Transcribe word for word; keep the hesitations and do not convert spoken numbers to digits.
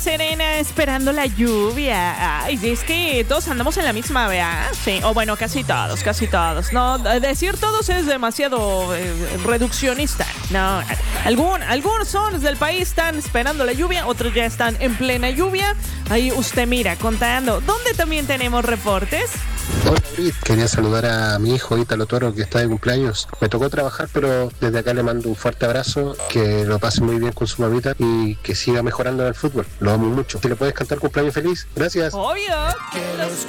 Serena esperando la lluvia. Ay, es que todos andamos en la misma, ¿verdad? Sí, o bueno, casi todos, casi todos. No, decir todos es demasiado eh, reduccionista. No, algún, algunos zonas del país están esperando la lluvia, otros ya están en plena lluvia. Ahí usted mira, contando. ¿Dónde también tenemos reportes? Hola, Brit. Quería saludar a mi hijo Ítalo Toro, que está de cumpleaños. Me tocó trabajar, pero desde acá le mando un fuerte abrazo, que lo pase muy bien con su mamita y que siga mejorando en el fútbol. Lo amo mucho. Si le puedes cantar cumpleaños feliz, gracias. Obvio. Que los